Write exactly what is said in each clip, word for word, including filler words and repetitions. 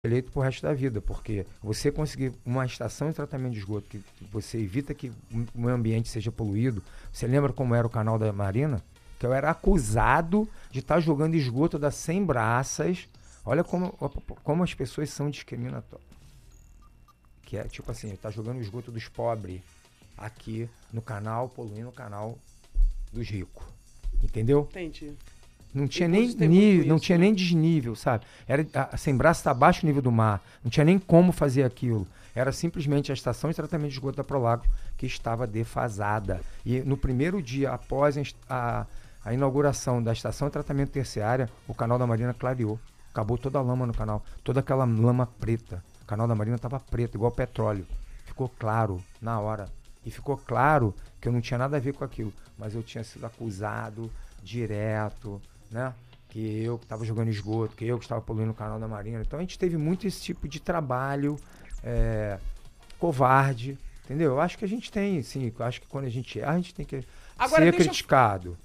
eleito pro resto da vida, porque você conseguir uma estação de tratamento de esgoto que você evita que o meio ambiente seja poluído. Você lembra como era o canal da Marina? Que eu era acusado de estar tá jogando esgoto das cem braças. Olha como, como as pessoas são discriminatórias. Que é tipo assim, tá jogando o esgoto dos pobres aqui no canal, poluindo o canal dos ricos. Entendeu? Entendi. Não tinha nem nível, não tinha nem desnível, sabe? Era, a Sembrace está abaixo do nível do mar. Não tinha nem como fazer aquilo. Era simplesmente a estação de tratamento de esgoto da Prolagos que estava defasada. E no primeiro dia, após a, a inauguração da estação de tratamento terciária, o canal da Marina clareou. Acabou toda a lama no canal. Toda aquela lama preta. O canal da Marina estava preto, igual petróleo. Ficou claro na hora. E ficou claro que eu não tinha nada a ver com aquilo. Mas eu tinha sido acusado direto, né? Que eu que estava jogando esgoto, que eu que estava poluindo o canal da Marina. Então a gente teve muito esse tipo de trabalho é, covarde, entendeu? Eu acho que a gente tem, sim, eu acho que quando a gente erra, a gente tem que agora, ser criticado. Eu...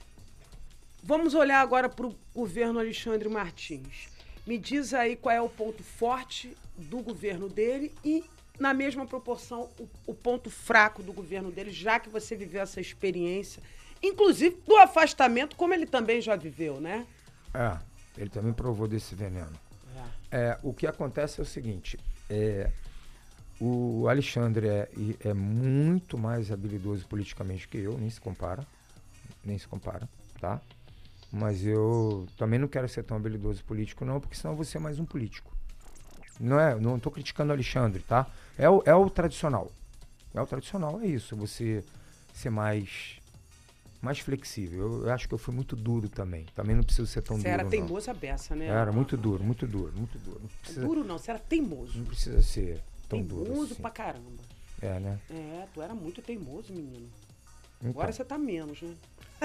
Vamos olhar agora para o governo Alexandre Martins. Me diz aí qual é o ponto forte do governo dele e, na mesma proporção, o, o ponto fraco do governo dele, já que você viveu essa experiência, inclusive do afastamento, como ele também já viveu, né? É, ele também provou desse veneno. É. É, o que acontece é o seguinte, é, o Alexandre é, é muito mais habilidoso politicamente que eu, nem se compara, nem se compara, tá? Mas eu também não quero ser tão habilidoso político não, porque senão eu vou ser mais um político. Não é, não estou criticando o Alexandre, tá? É o, é o tradicional. É o tradicional, é isso, você ser mais... mais flexível. Eu, eu acho que eu fui muito duro também. Também não preciso ser tão você duro, era não. teimoso a beça, né? Era muito duro, muito duro, muito duro. Não precisa, duro não, você era teimoso. Não precisa ser tão teimoso duro Teimoso assim. pra caramba. É, né? É, tu era muito teimoso, menino. Então. Agora você tá menos, né?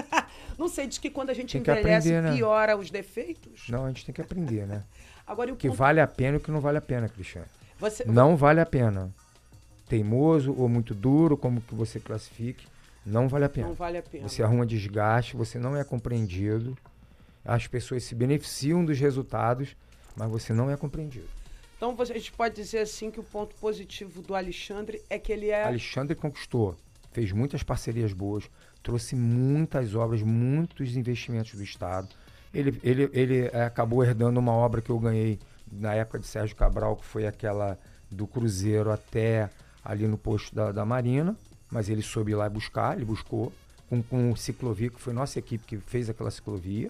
Não sei, diz que quando a gente tem envelhece, aprender, né? piora os defeitos. Não, a gente tem que aprender, né? Agora, o que ponto... vale a pena e o que não vale a pena, Cristiano. Você... Não vale a pena. Teimoso ou muito duro, como que você classifique, não vale a pena. Não vale a pena. Você arruma desgaste, você não é compreendido. As pessoas se beneficiam dos resultados, mas você não é compreendido. Então a gente pode dizer assim que o ponto positivo do Alexandre é que ele é... Alexandre conquistou, fez muitas parcerias boas, trouxe muitas obras, muitos investimentos do Estado. Ele, ele, ele é, acabou herdando uma obra que eu ganhei na época de Sérgio Cabral, que foi aquela do Cruzeiro até ali no posto da, da Marina. Mas ele soube ir lá buscar, ele buscou, com, com o ciclovia, que foi nossa equipe que fez aquela ciclovia,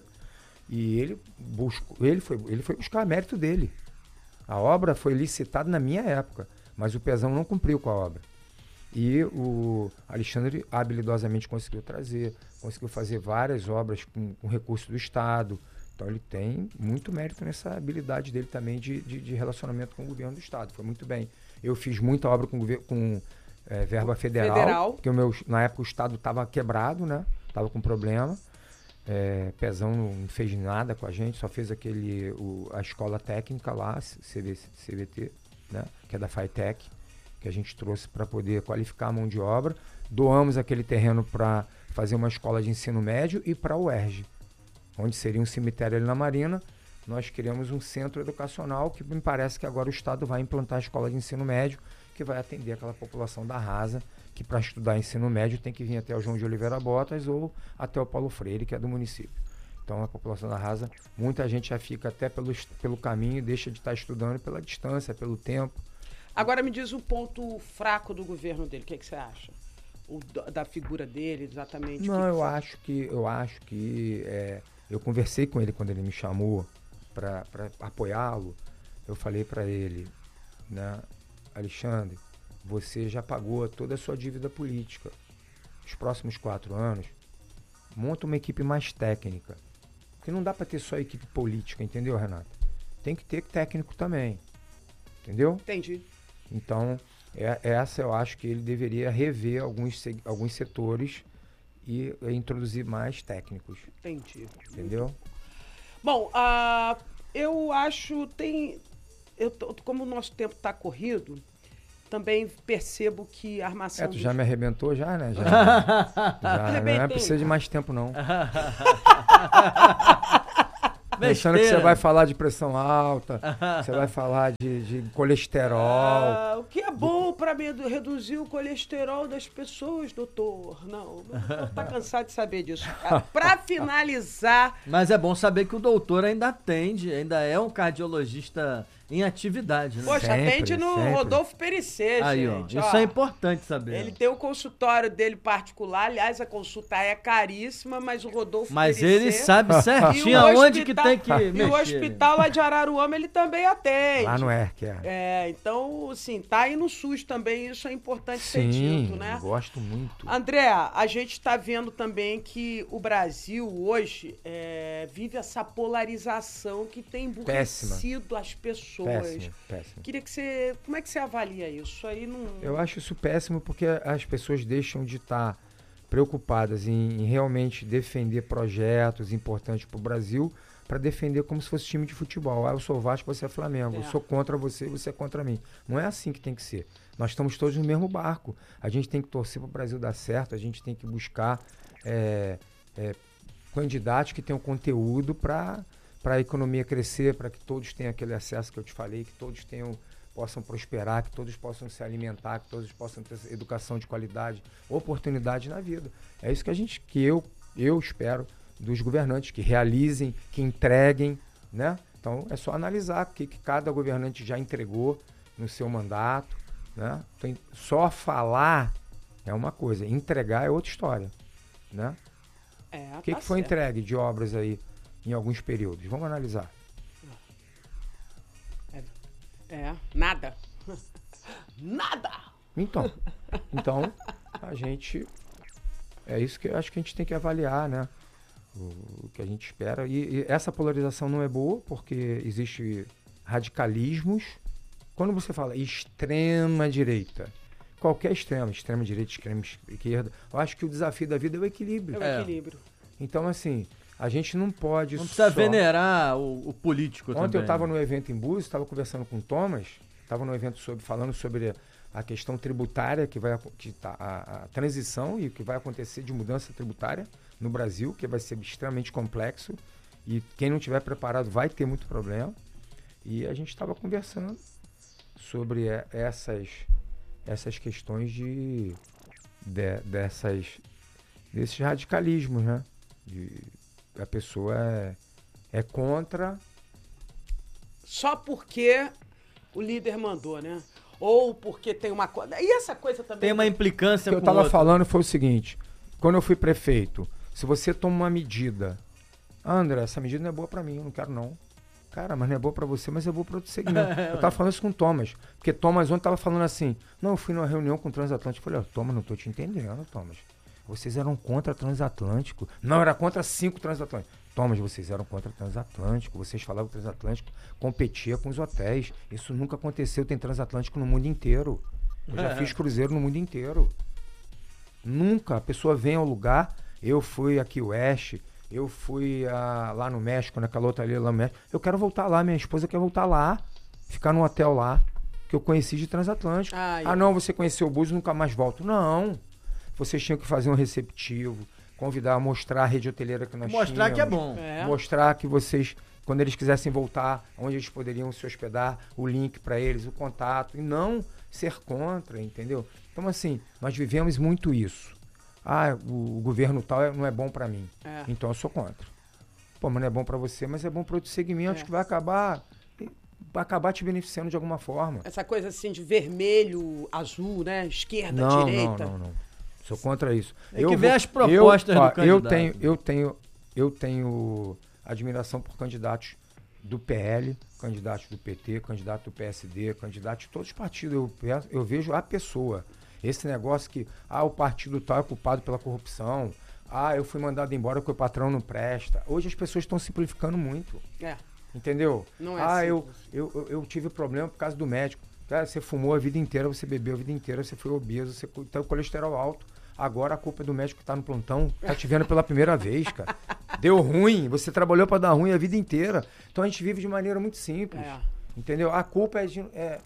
e ele, buscou, ele, foi, ele foi buscar mérito dele. A obra foi licitada na minha época, mas o Pezão não cumpriu com a obra. E o Alexandre habilidosamente conseguiu trazer, conseguiu fazer várias obras com, com recurso do Estado. Então ele tem muito mérito nessa habilidade dele também de, de, de relacionamento com o governo do Estado. Foi muito bem. Eu fiz muita obra com o governo... Com, É, verba federal, federal, porque o meu, na época o Estado estava quebrado, né? Estava com problema. É, Pezão não fez nada com a gente, só fez aquele, o, a escola técnica lá, C V T, né? Que é da FATEC, que a gente trouxe para poder qualificar a mão de obra. Doamos aquele terreno para fazer uma escola de ensino médio e para a U E R J, onde seria um cemitério ali na Marina. Nós criamos um centro educacional que me parece que agora o Estado vai implantar a escola de ensino médio, que vai atender aquela população da Rasa, que para estudar ensino médio tem que vir até o João de Oliveira Botas ou até o Paulo Freire, que é do município. Então a população da Rasa, muita gente já fica até pelo, pelo caminho, deixa de estar estudando pela distância, pelo tempo. Agora me diz o ponto fraco do governo dele, o que, é que você acha? O, da figura dele, exatamente? Não, que que eu, você... acho que, eu acho que... É, eu conversei com ele quando ele me chamou para apoiá-lo. Eu falei para ele, né? Alexandre, você já pagou toda a sua dívida política. Os próximos quatro anos, monta uma equipe mais técnica. Porque não dá para ter só equipe política, entendeu, Renata? Tem que ter técnico também. Entendeu? Entendi. Então, é, essa eu acho que ele deveria rever alguns, alguns setores e é, introduzir mais técnicos. Entendi. Entendeu? Bom, uh, eu acho, tem... Eu, como o nosso tempo está corrido, também percebo que a armação... É, tu dos... já me arrebentou já, né? Já, já, não é precisa de mais tempo, não. Pensando que você vai falar de pressão alta, você vai falar de, de colesterol. Ah, o que é bom para reduzir o colesterol das pessoas, doutor? Não, o doutor tá cansado de saber disso. Para finalizar... Mas é bom saber que o doutor ainda atende, ainda é um cardiologista em atividade, né? Poxa, sempre, atende no sempre. Rodolfo Perissé, Aí, gente. ó, ó. isso é importante saber. Ele tem o consultório dele particular, aliás, a consulta é caríssima, mas o Rodolfo Mas Perissé, ele sabe certinho e o aonde que hospital- tem que E mexer. o hospital lá de Araruama ele também atende. Lá no E R C, é. É, então, assim, tá aí no SUS também, isso é importante ser Sim, dito, né? gosto muito. André, a gente está vendo também que o Brasil hoje é, vive essa polarização que tem emburrecido as pessoas. Péssimo, péssimo. Queria que você... Como é que você avalia isso? Aí não... Eu acho isso péssimo porque as pessoas deixam de estar preocupadas em, em realmente defender projetos importantes para o Brasil para defender como se fosse time de futebol. Ah, eu sou Vasco, você é Flamengo. É. Eu sou contra você, você é contra mim. Não é assim que tem que ser. Nós estamos todos no mesmo barco. A gente tem que torcer para o Brasil dar certo, a gente tem que buscar é, é, candidatos que tenham conteúdo para para a economia crescer, para que todos tenham aquele acesso que eu te falei, que todos tenham, possam prosperar, que todos possam se alimentar, que todos possam ter educação de qualidade, oportunidade na vida. É isso que a gente, que eu, eu espero dos governantes, que realizem, que entreguem, né? Então é só analisar o que, que cada governante já entregou no seu mandato, né? Tem, só falar é uma coisa, entregar é outra história, né? É, O que, tá que foi certo. entregue de obras aí em alguns períodos? Vamos analisar. É, nada. Nada! Então, então a gente, é isso que eu acho que a gente tem que avaliar, né? O, o que a gente espera. E, e essa polarização não é boa, porque existe radicalismos. Quando você fala extrema direita, qualquer extrema, extrema direita, extrema esquerda, eu acho que o desafio da vida é o equilíbrio. É o É. equilíbrio. Então, assim, a gente não pode Não precisa só... venerar o, o político também. Ontem eu estava no evento em Búzios, estava conversando com o Thomas, estava no evento sobre, falando sobre a questão tributária, que vai que tá, a, a transição e o que vai acontecer de mudança tributária no Brasil, que vai ser extremamente complexo, e quem não estiver preparado vai ter muito problema. E a gente estava conversando sobre é, essas, essas questões de, de dessas, desses radicalismos, né? De, a pessoa é, é contra... Só porque o líder mandou, né? Ou porque tem uma coisa... E essa coisa também... Tem uma implicância O que eu com o estava outro. falando foi o seguinte, quando eu fui prefeito, se você toma uma medida, ah, André, essa medida não é boa para mim, eu não quero não. Cara, mas não é boa para você, mas é boa para outro segmento. Eu tava falando isso com o Thomas, porque Thomas ontem tava falando assim, não, eu fui numa reunião com o Transatlântico, eu falei, ó, Thomas, não tô te entendendo, Thomas. Vocês eram contra Transatlântico. Não, era contra cinco Transatlânticos. Thomas, vocês eram contra Transatlântico. Vocês falavam que o Transatlântico competia com os hotéis. Isso nunca aconteceu. Tem Transatlântico no mundo inteiro. Eu já fiz cruzeiro no mundo inteiro. Nunca. A pessoa vem ao lugar. Eu fui aqui Oeste. Eu fui ah, lá no México, naquela outra ali lá no México. Eu quero voltar lá. Minha esposa quer voltar lá. Ficar num hotel lá. Que eu conheci de Transatlântico. Ai, ah, não, você conheceu o Búzios, nunca mais volto. Não. Vocês tinham que fazer um receptivo, convidar, mostrar a rede hoteleira que nós Mostrar tínhamos. que é bom. É. Mostrar que vocês, quando eles quisessem voltar, onde eles poderiam se hospedar, o link para eles, o contato, e não ser contra, entendeu? Então, assim, nós vivemos muito isso. Ah, o, o governo tal é- não é bom para mim, É. então eu sou contra. Pô, mas não é bom para você, mas é bom para outros segmentos É. que vai acabar, vai acabar te beneficiando de alguma forma. Essa coisa assim de vermelho, azul, né? Esquerda, Não, direita. não, não, não. Sou contra isso. Tem que ver as propostas eu, ó, do candidato. Eu tenho, eu tenho, eu tenho admiração por candidatos do P L, candidatos do P T, candidato do P S D, candidatos de todos os partidos. Eu, pe- eu vejo a pessoa. Esse negócio que, ah, o partido tal é culpado pela corrupção. Ah, eu fui mandado embora porque o patrão não presta. Hoje as pessoas estão simplificando muito. É. Entendeu? Não é ah, eu, simples. eu, eu, eu tive problema por causa do médico. Cara, você fumou a vida inteira, você bebeu a vida inteira, você foi obeso, você tem o colesterol alto. Agora a culpa é do médico que tá no plantão, tá te vendo pela primeira vez, cara. Deu ruim, você trabalhou para dar ruim a vida inteira. Então a gente vive de maneira muito simples. É. Entendeu? A culpa é, de, é,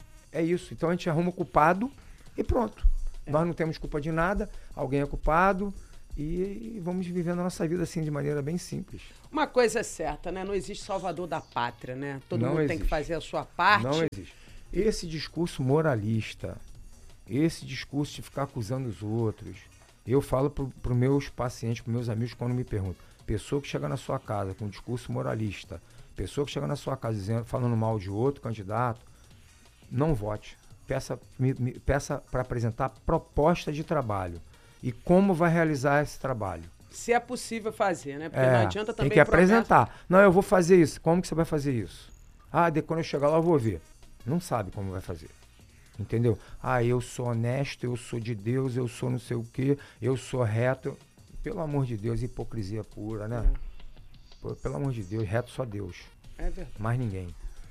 é isso. Então a gente arruma o culpado e pronto. É. Nós não temos culpa de nada, alguém é culpado e, e vamos vivendo a nossa vida assim de maneira bem simples. Uma coisa é certa, né? Não existe salvador da pátria, né? Todo Não mundo existe. tem que fazer a sua parte. Não existe. Esse discurso moralista, esse discurso de ficar acusando os outros, eu falo para os meus pacientes, para meus amigos, quando me perguntam, pessoa que chega na sua casa com um discurso moralista, pessoa que chega na sua casa dizendo, falando mal de outro candidato, não vote. Peça, me, me, peça para apresentar proposta de trabalho e como vai realizar esse trabalho. Se é possível fazer, né? Porque É, não adianta também... tem que promessa- apresentar. Não, eu vou fazer isso. Como que você vai fazer isso? Ah, de, quando eu chegar lá eu vou ver. Não sabe como vai fazer. Entendeu? Ah, eu sou honesto, eu sou de Deus, eu sou não sei o quê, eu sou reto. Pelo amor de Deus, hipocrisia pura, né? É. Pô, pelo amor de Deus, reto só Deus. É verdade. Mais ninguém.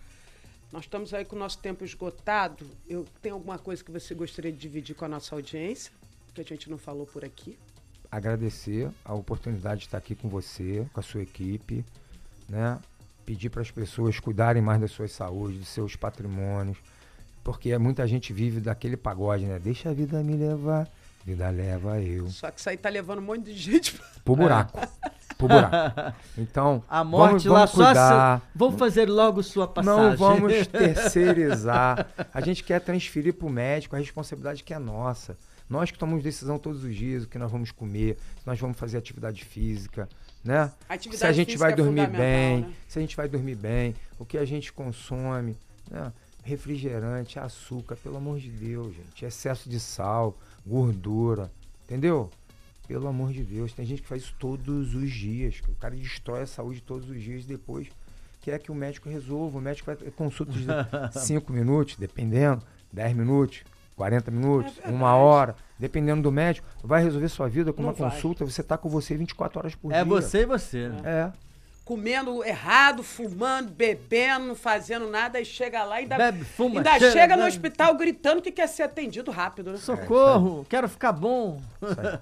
Nós estamos aí com o nosso tempo esgotado. Eu tenho alguma coisa que você gostaria de dividir com a nossa audiência, que a gente não falou por aqui? Agradecer a oportunidade de estar aqui com você, com a sua equipe, né? Pedir para as pessoas cuidarem mais da sua saúde, dos seus patrimônios, porque muita gente vive daquele pagode, né? Deixa a vida me levar, vida leva eu. Só que isso aí tá levando um monte de gente... pra- Pro buraco. Pro buraco. Então, A morte vamos, lá vamos só cuidar. se... Vou fazer logo sua passagem. Não vamos terceirizar. A gente quer transferir para o médico a responsabilidade que é nossa. Nós que tomamos decisão todos os dias, o que nós vamos comer, se nós vamos fazer atividade física, né? A atividade se a gente física vai é dormir fundamental, bem, né? se a gente vai dormir bem, o que a gente consome, né? Refrigerante, açúcar, pelo amor de Deus, gente. Excesso de sal, gordura, entendeu? Pelo amor de Deus, tem gente que faz isso todos os dias. O cara destrói a saúde todos os dias e depois quer que o médico resolva. O médico vai consulta de cinco minutos, dependendo, dez minutos, quarenta minutos, É uma hora, dependendo do médico, vai resolver sua vida com Não uma vai. consulta, você tá com você vinte e quatro horas por É dia. você e você, né? É. Comendo errado, fumando, bebendo, não fazendo nada, e chega lá e ainda, Bebe, fuma, ainda cheira, chega no bebe. hospital gritando que quer ser atendido rápido, né? Socorro, quero ficar bom. Isso aí.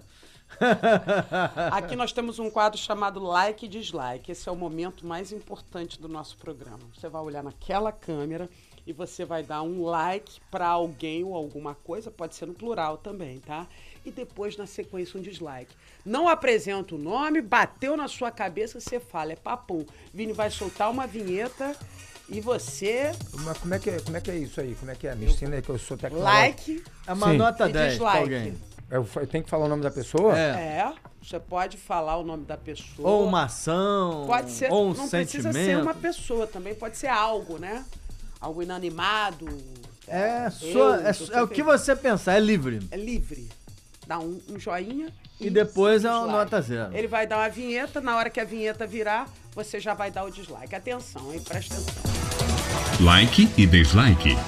Aqui nós temos um quadro chamado Like e Dislike. Esse é o momento mais importante do nosso programa. Você vai olhar naquela câmera e você vai dar um like para alguém ou alguma coisa, pode ser no plural também, tá? E depois, na sequência, um dislike. Não apresenta o nome, bateu na sua cabeça, você fala, é papum. Vini vai soltar uma vinheta e você, Mas como é, que é, como é que é isso aí? Como é que é? Me ensina aí que eu sou tecnológico. like É uma Sim. nota e dez pra dislike. alguém. Eu, fa- eu tenho que falar o nome da pessoa? É. É, você pode falar o nome da pessoa. Ou uma ação, Pode ser, ou um não sentimento. precisa ser uma pessoa, também pode ser algo, né? Algo inanimado. É, eu, sua, é, você é o que fez. você pensar, é livre. É livre. Dá um, um joinha E depois é uma dislike. nota zero. Ele vai dar uma vinheta, na hora que a vinheta virar, você já vai dar o dislike. Atenção, hein? Presta atenção. Like e dislike.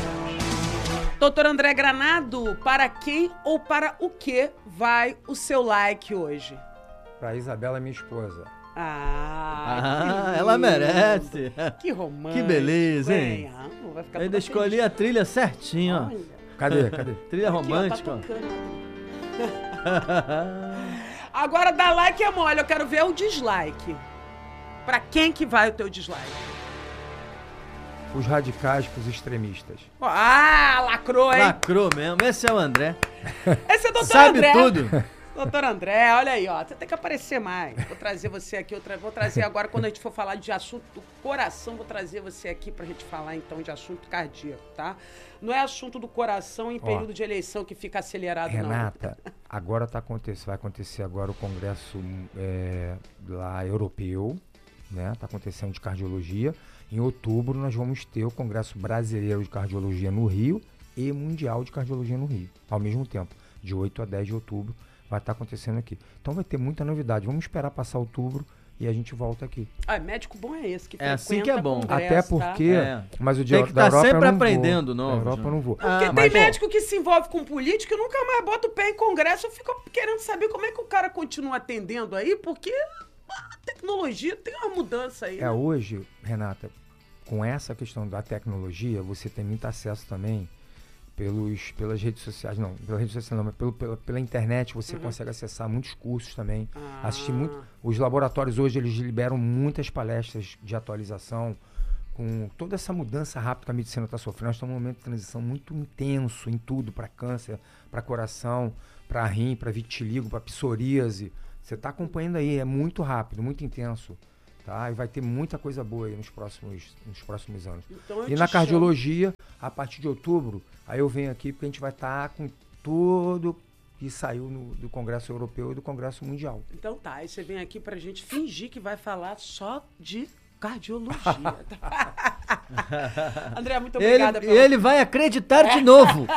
Doutor André Granado, para quem ou para o que vai o seu like hoje? Pra Isabela, minha esposa. Ah, Ah, que ela lindo. merece. Que romântico. Que beleza, hein? Ah, vai ficar Eu ainda toda escolhi feliz. a trilha certinho, ó. Olha. Cadê? Cadê? Trilha Aqui, ó, romântica, tá ó. tocando. Agora dá like é mole, eu quero ver o dislike. Pra quem que vai o teu dislike? Os radicais pros extremistas. Ah, lacrou, hein? Lacrou mesmo. Esse é o André. Esse é o doutor Sabe André. tudo. Doutor André, olha aí, ó. Você tem que aparecer mais. Vou trazer você aqui, outra, vou trazer agora, quando a gente for falar de assunto do coração, vou trazer você aqui pra gente falar, então, de assunto cardíaco, tá? Não é assunto do coração em Ó. período de eleição que fica acelerado, Renata, agora tá acontecendo, vai acontecer agora o congresso é, lá europeu, né? Tá acontecendo de cardiologia. Em outubro nós vamos ter o congresso brasileiro de cardiologia no Rio e mundial de cardiologia no Rio, ao mesmo tempo, de oito a dez de outubro vai estar acontecendo aqui. Então vai ter muita novidade. Vamos esperar passar outubro e a gente volta aqui. não. Ah, médico bom é esse, que É assim que é bom. congresso, Até tá? porque, É. mas o de, Tem que da tá Europa eu sempre não aprendendo vou. novos, Da Europa né? eu não vou. Porque Ah, tem mas, ó, médico que se envolve com político e nunca mais bota o pé em congresso. Eu fico querendo saber como é que o cara continua atendendo aí, porque a tecnologia tem uma mudança aí. É, né? hoje, Renata, com essa questão da tecnologia, você tem muito acesso também pelos, pelas redes sociais, não, pela rede social não, mas pelo, pela, pela internet você consegue acessar muitos cursos também, Ah. assistir muito. Os laboratórios hoje, eles liberam muitas palestras de atualização com toda essa mudança rápida que a medicina está sofrendo, nós estamos num momento de transição muito intenso em tudo, para câncer, para coração, para rim, para vitiligo, para psoríase. Você está acompanhando aí, é muito rápido, muito intenso. Tá? E vai ter muita coisa boa aí nos próximos, nos próximos anos. Então, e na cardiologia, chamo. a partir de outubro, aí eu venho aqui porque a gente vai estar tá com tudo que saiu no, do Congresso Europeu e do Congresso Mundial. Então tá, aí você vem aqui pra gente fingir que vai falar só de cardiologia. André, muito obrigada. Ele, pela... ele vai acreditar de novo.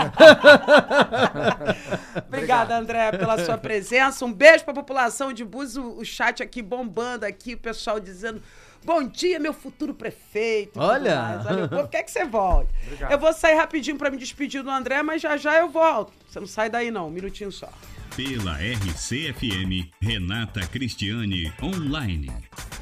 Obrigada, André, pela sua presença. Um beijo pra população de Búzios, o, o chat aqui bombando aqui, o pessoal dizendo... Bom dia, meu futuro prefeito. Olha! Olha, o povo quer que você volte. Obrigado. Eu vou sair rapidinho pra me despedir do André, mas já já eu volto. Você não sai daí não, um minutinho só. Pela R C F M, Renata Cristiane Online.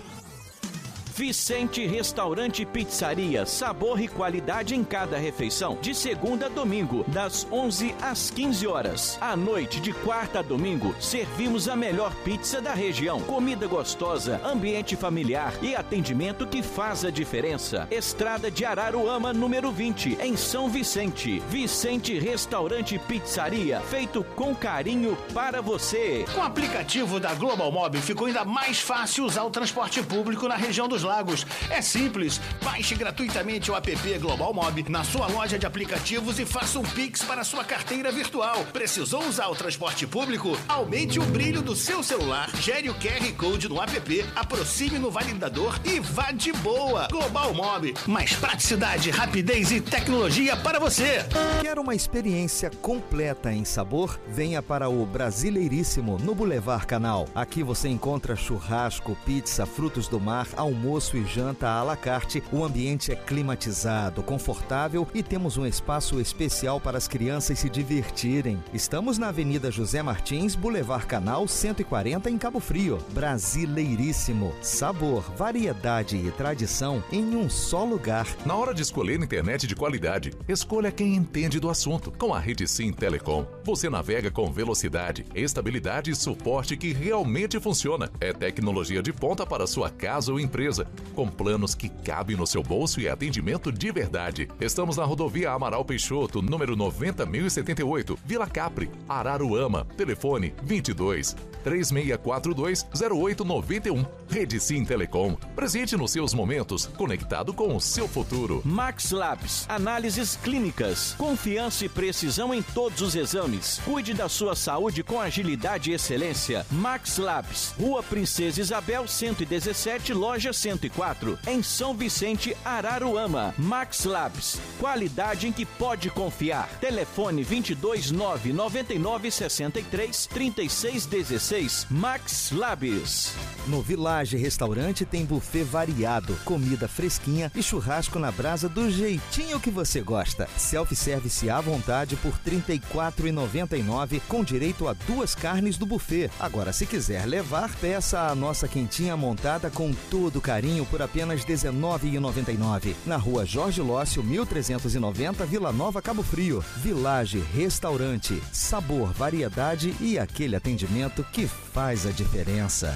Vicente Restaurante e Pizzaria, sabor e qualidade em cada refeição, de segunda a domingo, das onze às quinze horas. À noite, de quarta a domingo, servimos a melhor pizza da região. Comida gostosa, ambiente familiar e atendimento que faz a diferença. Estrada de Araruama, número vinte, em São Vicente. Vicente Restaurante e Pizzaria, feito com carinho para você. Com o aplicativo da Global Mob, ficou ainda mais fácil usar o transporte público na região dos Lagos. É simples, baixe gratuitamente o app Global Mob na sua loja de aplicativos e faça um Pix para a sua carteira virtual. Precisou usar o transporte público? Aumente o brilho do seu celular, gere o Q R Code no app, aproxime no validador e vá de boa. Global Mob, mais praticidade, rapidez e tecnologia para você. Quer uma experiência completa em sabor? Venha para o Brasileiríssimo, no Boulevard Canal. Aqui você encontra churrasco, pizza, frutos do mar, almoço e janta à la carte. O ambiente é climatizado, confortável e temos um espaço especial para as crianças se divertirem. Estamos na Avenida José Martins, Boulevard Canal cento e quarenta, em Cabo Frio. Brasileiríssimo. Sabor, variedade e tradição em um só lugar. Na hora de escolher internet de qualidade, escolha quem entende do assunto. Com a Rede Sim Telecom, você navega com velocidade, estabilidade e suporte que realmente funciona. É tecnologia de ponta para sua casa ou empresa, com planos que cabem no seu bolso e atendimento de verdade. Estamos na rodovia Amaral Peixoto, número noventa mil e setenta e oito, Vila Capri, Araruama. Telefone vinte e dois, três seis quatro dois, zero oito nove um. Rede Sim Telecom, presente nos seus momentos, conectado com o seu futuro. Max Labs, análises clínicas, confiança e precisão em todos os exames. Cuide da sua saúde com agilidade e excelência. Max Labs, Rua Princesa Isabel cento e dezessete, loja cento e quatro, em São Vicente, Araruama. Max Labs, qualidade em que pode confiar. Telefone vinte e dois, nove nove nove, sessenta e três, trinta e seis dezesseis. Max Labs. No Village Restaurante tem buffet variado, comida fresquinha e churrasco na brasa do jeitinho que você gosta. Self-service à vontade por trinta e quatro reais e noventa e nove centavos, com direito a duas carnes do buffet. Agora, se quiser levar, peça a nossa quentinha montada com todo carinho por apenas dezenove reais e noventa e nove centavos. Na rua Jorge Lócio, mil trezentos e noventa, Vila Nova, Cabo Frio. Village Restaurante. Sabor, variedade e aquele atendimento que faz a diferença.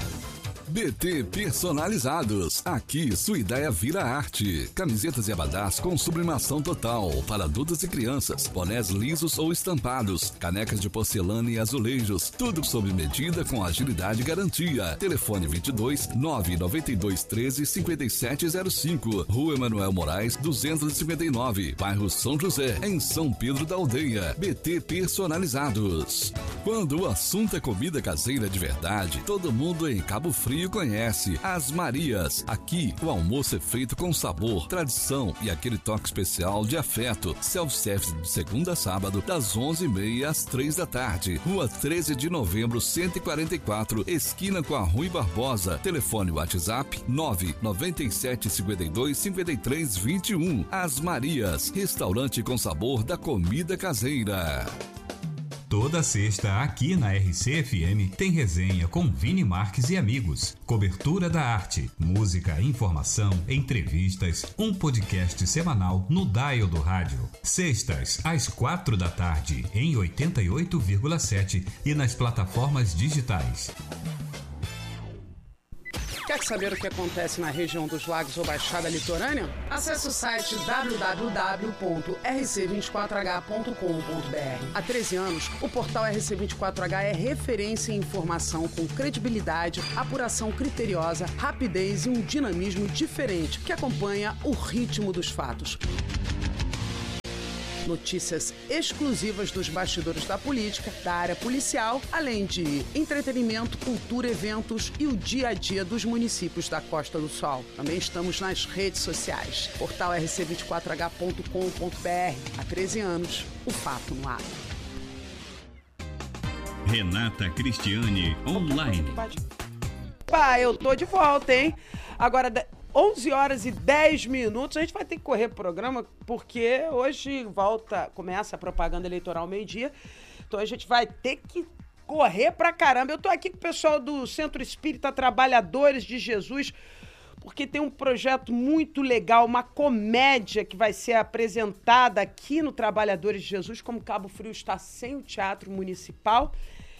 B T Personalizados. Aqui sua ideia vira arte. Camisetas e abadás com sublimação total para adultos e crianças. Bonés lisos ou estampados. Canecas de porcelana e azulejos. Tudo sob medida com agilidade e garantia. Telefone vinte e dois, nove nove dois, treze, cinquenta e sete zero cinco. Rua Emanuel Moraes, duzentos e cinquenta e nove. Bairro São José, em São Pedro da Aldeia. B T Personalizados. Quando o assunto é comida caseira de verdade, todo mundo em Cabo Frio conhece As Marias. Aqui o almoço é feito com sabor, tradição e aquele toque especial de afeto. Self-service de segunda a sábado, das onze e meia às três da tarde. Rua treze de novembro, cento e quarenta e quatro, esquina com a Rui Barbosa. Telefone WhatsApp nove nove sete, cinquenta e dois, cinquenta e três, vinte e um. As Marias, restaurante com sabor da comida caseira. Toda sexta, aqui na R C F M, tem resenha com Vini Marques e amigos. Cobertura da arte, música, informação, entrevistas, um podcast semanal no dial do rádio. Sextas, às quatro da tarde, em oitenta e oito vírgula sete e nas plataformas digitais. Quer saber o que acontece na região dos Lagos ou Baixada Litorânea? Acesse o site w w w ponto r c vinte e quatro h ponto com ponto b r. Há treze anos, o portal R C vinte e quatro H é referência em informação com credibilidade, apuração criteriosa, rapidez e um dinamismo diferente que acompanha o ritmo dos fatos. Notícias exclusivas dos bastidores da política, da área policial, além de entretenimento, cultura, eventos e o dia a dia dos municípios da Costa do Sol. Também estamos nas redes sociais. Portal r c vinte e quatro h ponto com ponto b r. Há treze anos, o fato no ar. Renata Cristiane Online. Pá, eu tô de volta, hein? Agora... onze horas e dez minutos, a gente vai ter que correr pro programa, porque hoje volta, começa a propaganda eleitoral meio-dia, então a gente vai ter que correr pra caramba. Eu tô aqui com o pessoal do Centro Espírita Trabalhadores de Jesus, porque tem um projeto muito legal, uma comédia que vai ser apresentada aqui no Trabalhadores de Jesus, como Cabo Frio está sem o Teatro Municipal,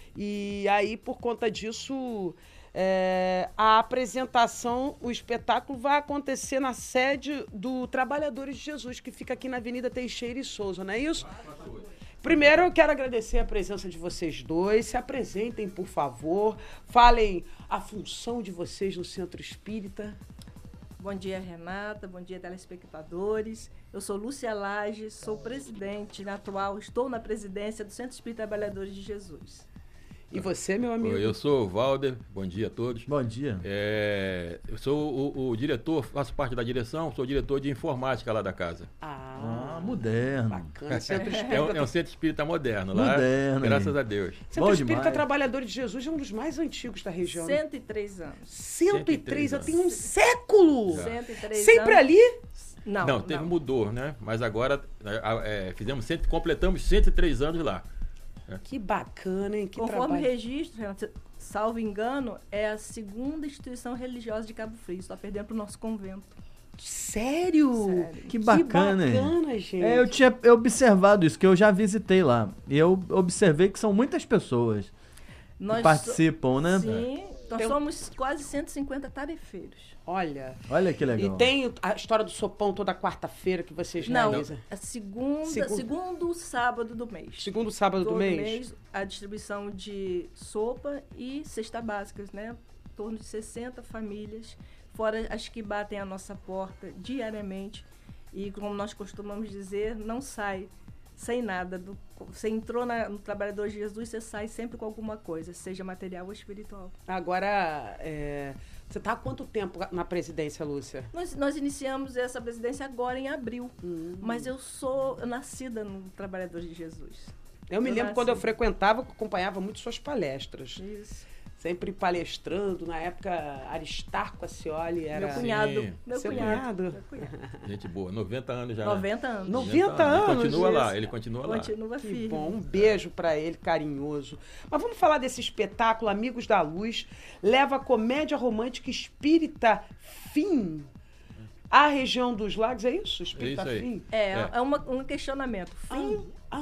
e aí, por conta disso... É, a apresentação, o espetáculo vai acontecer na sede do Trabalhadores de Jesus, que fica aqui na Avenida Teixeira e Souza, não é isso? Primeiro, eu quero agradecer a presença de vocês dois. Se apresentem, por favor. Falem a função de vocês no Centro Espírita. Bom dia, Renata. Bom dia, telespectadores. Eu sou Lúcia Lage, sou presidente atual, estou na presidência do Centro Espírita Trabalhadores de Jesus. E você, meu amigo? Eu sou o Valder, bom dia a todos. Bom dia. É, eu sou o, o diretor, faço parte da direção, sou diretor de informática lá da casa. Ah, ah moderno. Bacana. Centro Espírita... é, um, é um centro espírita moderno lá, moderno, graças a Deus. Centro Bom Espírita demais. Trabalhadores de Jesus é um dos mais antigos da região. cento e três anos. cento e três anos, tem um século! cento e três Sempre anos. ali? Não, não, teve, não. mudou, né? Mas agora é, fizemos cento, completamos cento e três anos lá. Que bacana, hein? Que Conforme trabalho. registro, salvo engano, é a segunda instituição religiosa de Cabo Frio, só perdendo para o nosso convento. Sério? Sério? Que bacana, que bacana, gente. É, eu tinha observado isso, que eu já visitei lá. E eu observei que são muitas pessoas Nós que participam, so... né? Sim, nós Tem... somos quase cento e cinquenta tarefeiros. Olha. Olha que legal. E tem a história do sopão toda quarta-feira que vocês realizam? Não, é segunda, segundo... segundo sábado do mês. Segundo sábado Todo do mês? mês, a distribuição de sopa e cesta básicas, né? Em torno de sessenta famílias, fora as que batem a nossa porta diariamente. E como nós costumamos dizer, não sai sem nada. Do, você entrou na, no Trabalhador de Jesus, você sai sempre com alguma coisa, seja material ou espiritual. Agora, é, você está há quanto tempo na presidência, Lúcia? Nós, nós iniciamos essa presidência agora em abril, hum. mas eu sou nascida no Trabalhador de Jesus. Eu me eu lembro nasci. quando eu frequentava, acompanhava muito suas palestras. Isso. Sempre palestrando, na época Aristarco Acioli era... Meu cunhado. Sim. Meu Seu cunhado. cunhado. Meu cunhado. Gente boa, noventa anos já. noventa anos. noventa anos. Ele continua isso. lá, ele continua lá. Continua Que firme. bom, um beijo pra ele, carinhoso. Mas vamos falar desse espetáculo, Amigos da Luz, leva a comédia romântica espírita Fim à região dos Lagos, é isso? Espírita É isso aí. Fim? É, É. é uma, um questionamento. Fim. Ah,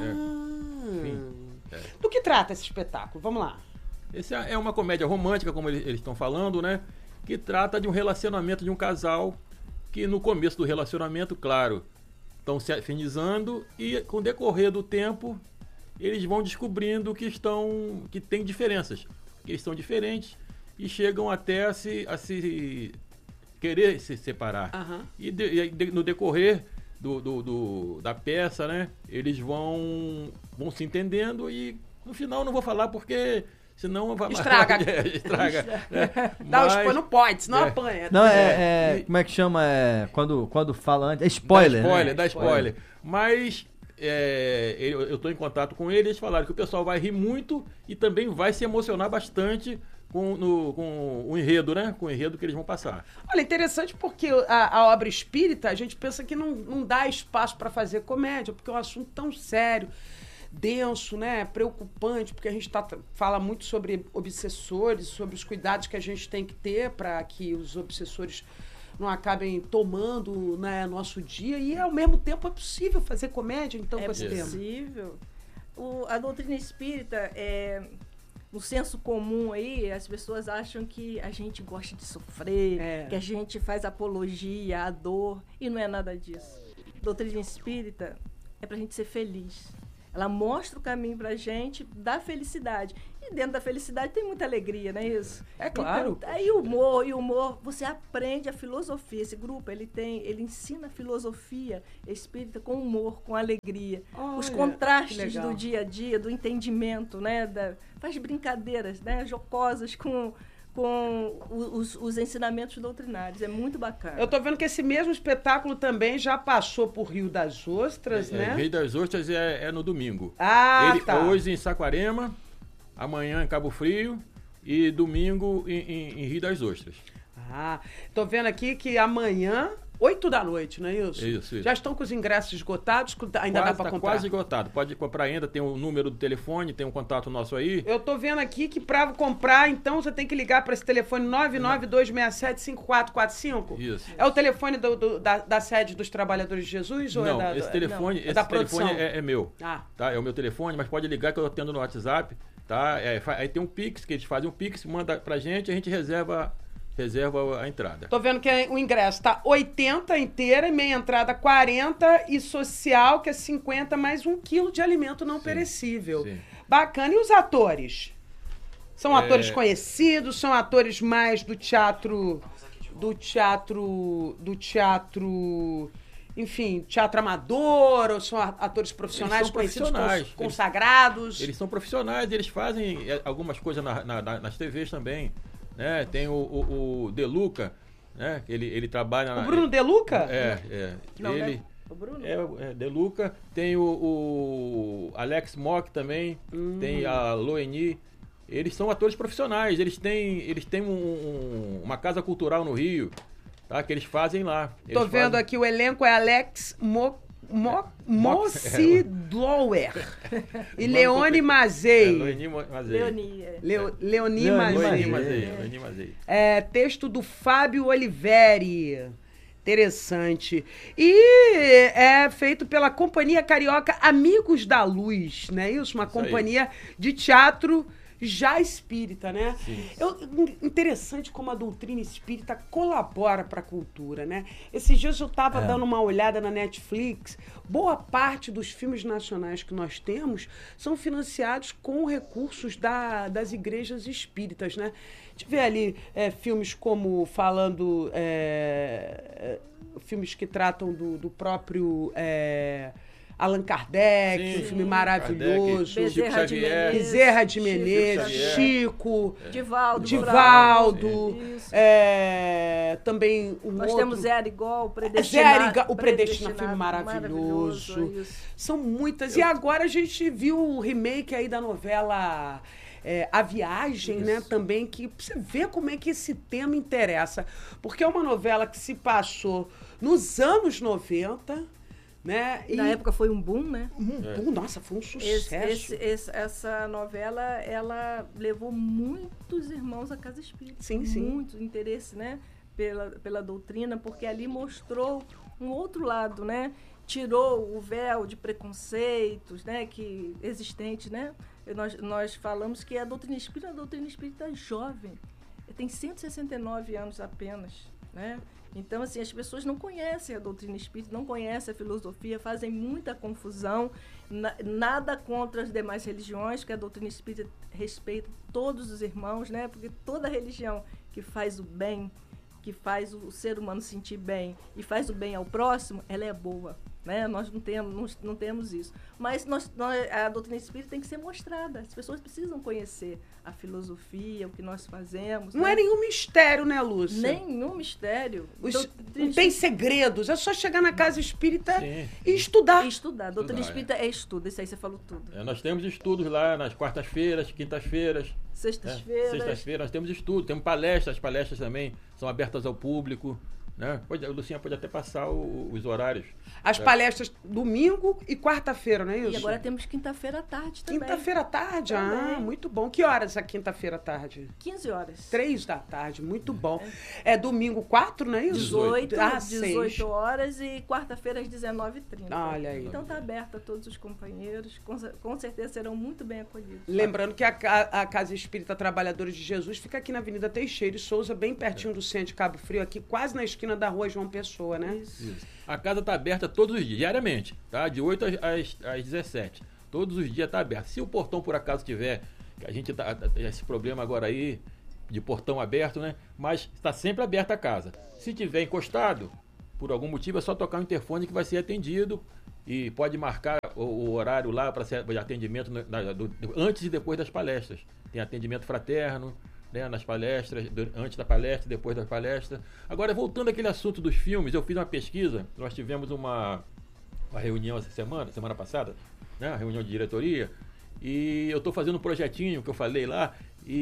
É. Fim. É. Do que trata esse espetáculo? Vamos lá. Esse é uma comédia romântica, como eles estão falando, né? Que trata de um relacionamento de um casal que no começo do relacionamento, claro, estão se afinizando e com o decorrer do tempo eles vão descobrindo que estão que tem diferenças, que eles são diferentes e chegam até a se, a se querer se separar. Aham. E, de, e de, no decorrer do, do, do, da peça, né? Eles vão, vão se entendendo e no final não vou falar porque senão vai Estraga. é, estraga. Né? Dá Mas, o spoiler, não pode, senão é. apanha. Não, é, é, como é que chama? É, quando, quando fala antes. É spoiler, Dá spoiler, né? dá spoiler. Mas é, eu estou em contato com eles, eles falaram que o pessoal vai rir muito e também vai se emocionar bastante com, no, com o enredo, né? Com o enredo que eles vão passar. Olha, interessante porque a, a obra espírita, a gente pensa que não, não dá espaço para fazer comédia, porque é um assunto tão sério, denso, né? Preocupante, porque a gente tá, fala muito sobre obsessores, sobre os cuidados que a gente tem que ter para que os obsessores não acabem tomando, né, nosso dia, e ao mesmo tempo é possível fazer comédia, então, É com esse tema. possível. O, a doutrina espírita é, no senso comum aí, as pessoas acham que a gente gosta de sofrer, É. que a gente faz apologia à dor, e não é nada disso. Doutrina espírita é pra gente ser feliz. Ela mostra o caminho pra gente da felicidade. E dentro da felicidade tem muita alegria, não é isso? É claro. Então, aí o humor, e o humor, você aprende a filosofia. Esse grupo, ele tem, ele ensina a filosofia espírita com humor, com alegria. Os Olha, contrastes que legal. do dia a dia, do entendimento, né? Da, faz brincadeiras, né? Jocosas com, com os, os ensinamentos doutrinários. É muito bacana. Eu tô vendo que esse mesmo espetáculo também já passou por Rio das Ostras, É, né? Rio das Ostras é, é no domingo. Ah, Ele, tá. Hoje em Saquarema, amanhã em Cabo Frio e domingo em, em, em Rio das Ostras. Ah, tô vendo aqui que amanhã, oito da noite, não é isso? Isso, isso. Já estão com os ingressos esgotados? Ainda quase, dá para tá comprar? quase esgotado. Pode comprar ainda, tem o número do telefone, tem um contato nosso aí. Eu tô vendo aqui que para comprar, então, você tem que ligar para esse telefone nove nove dois seis sete cinco quatro quatro cinco? Isso. É o telefone do, do- da, da sede dos Trabalhadores de Jesus? Ou Não, é da, esse do- telefone, é esse da telefone produção? é, é meu. Ah. Tá? É o meu telefone, mas pode ligar que eu atendo no WhatsApp. Tá? É, fa- aí tem um Pix, que eles fazem um Pix, manda pra gente, a gente reserva, reserva a entrada. Tô vendo que o ingresso tá oitenta inteira, e meia entrada quarenta e social, que é cinquenta, mais um quilo de alimento não perecível. sim. Bacana. E os atores? São É. atores conhecidos? São atores mais do teatro... Do teatro... Do teatro... Enfim, teatro amador? Ou são a- atores profissionais Eles são conhecidos, profissionais. cons- consagrados? Eles são profissionais, eles fazem é, algumas coisas na- na- na- nas T Vs também. Né? Tem o, o, o De Luca, né? Ele, ele trabalha... O na- Bruno De Luca? É, é. Não, ele... né? O Bruno? É, é De Luca. Tem o, o Alex Mock também. Hum. Tem a Loeni. Eles são atores profissionais. Eles têm, eles têm um- um- uma casa cultural no Rio, tá? Que eles fazem lá. Tô Eles vendo fazem- aqui, o elenco é Alex Mo, Mo, Mo- Mocidlower e Nome Leone complicado. É, Mazei. Leoni Mazei. Leoni, é. Leo, Leoni Leoni Leoni Mazei. Mazei. Leoni Mazei. É, texto do Fábio Oliveri. Interessante. E é feito pela Companhia Carioca Amigos da Luz, né? Isso, uma Isso aí. companhia de teatro já espírita, né? Sim. Eu, interessante como a doutrina espírita colabora para a cultura, né? Esses dias eu estava dando uma olhada na Netflix. Boa parte dos filmes nacionais que nós temos são financiados com recursos da, das igrejas espíritas, né? A gente vê ali é, filmes como falando... é, é, filmes que tratam do, do próprio... é, Allan Kardec, Sim, um filme sim. maravilhoso. Kardec, Chico Bezerra de Xavier. Menezes. Bezerra de Chico Menezes, Xavier. Chico, Divaldo. Divaldo, Isso. é, também um Nós outro... temos Zé Arigol, o Zé Predestinado. Arigol, o Predestinado, filme maravilhoso. isso. São muitas. E agora a gente viu o remake aí da novela é, A Viagem, né? Também, que pra você ver como é que esse tema interessa. Porque é uma novela que se passou nos anos noventa, né? Na época foi um boom, né? Um boom, nossa, foi um sucesso. Esse- esse- esse- essa novela, ela levou muitos irmãos à casa espírita. Sim, sim. Muito interesse, né? Pela, pela doutrina, porque ali mostrou um outro lado, né? Tirou o véu de preconceitos, né? Que existente, né? E Nós, nós falamos que a doutrina espírita é a doutrina espírita jovem. Tem cento e sessenta e nove anos apenas, né? Então, assim, as pessoas não conhecem a doutrina espírita, não conhecem a filosofia, fazem muita confusão, na- nada contra as demais religiões, porque a doutrina espírita respeita todos os irmãos, né? Porque toda religião que faz o bem, que faz o ser humano sentir bem e faz o bem ao próximo, ela é boa, né? Nós não temos, não, não temos isso. Mas nós, nós, a doutrina espírita tem que ser mostrada. As pessoas precisam conhecer a filosofia, o que nós fazemos. Não né? é nenhum mistério, né, Lúcia? Nenhum mistério. Os- Doutrina não tem segredos, é só chegar na casa espírita Sim. e estudar. E estudar. Doutrina Estudar, espírita é estudo. Isso aí você falou tudo. É, nós temos estudos lá nas quartas-feiras, quintas-feiras. Sextas-feiras. É, Sextas-feiras nós temos estudo, temos palestras, as palestras também são abertas ao público, Né? Pode, a Lucinha pode até passar o, os horários. As é. palestras domingo e quarta-feira, não é isso? E agora temos quinta-feira à tarde também. Quinta-feira à tarde? Também. Ah, muito bom. Que horas a quinta-feira à tarde? quinze horas. Três da tarde, muito bom. É, é domingo quatro, não é isso? dezoito, ah, dezoito horas e quarta-feira às dezenove e trinta. Olha aí. Então está aberto a todos os companheiros, com, com certeza serão muito bem acolhidos. Lembrando que a, a Casa Espírita Trabalhadores de Jesus fica aqui na Avenida Teixeira e Souza, bem pertinho é. do centro de Cabo Frio, aqui quase na esquina da rua João Pessoa, né? Isso. Isso. A casa está aberta todos os dias, diariamente, tá? De oito às, às dezessete. Todos os dias está aberto. Se o portão por acaso tiver, que a gente tá, tem esse problema agora aí, de portão aberto, né? Mas está sempre aberta a casa. Se tiver encostado, por algum motivo, é só tocar o interfone que vai ser atendido e pode marcar o, o horário lá para ser de atendimento na, na, do, antes e depois das palestras. Tem atendimento fraterno, né, nas palestras, antes da palestra, depois da palestra. Agora, voltando àquele assunto dos filmes, eu fiz uma pesquisa, nós tivemos uma, uma reunião essa semana, semana passada, né, uma reunião de diretoria, e eu estou fazendo um projetinho que eu falei lá,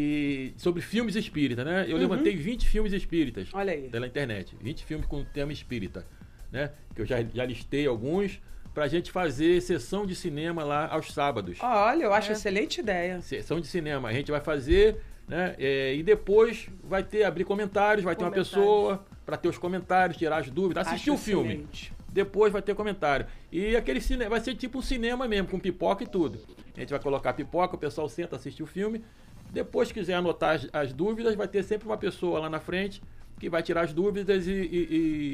e sobre filmes espíritas, né? Eu uhum. levantei vinte filmes espíritas. Olha aí. Pela internet, vinte filmes com tema espírita, né? Que eu já, já listei alguns, para a gente fazer sessão de cinema lá aos sábados. Olha, eu acho é. excelente ideia. Sessão de cinema, a gente vai fazer... Né? É, e depois vai ter, abrir comentários, vai ter uma pessoa para ter os comentários, tirar as dúvidas, assistir Acho o filme. Excelente. Depois vai ter comentário. E aquele cinema vai ser tipo um cinema mesmo, com pipoca e tudo. A gente vai colocar pipoca, o pessoal senta, assiste o filme. Depois, se quiser anotar as, as dúvidas, vai ter sempre uma pessoa lá na frente que vai tirar as dúvidas e, e,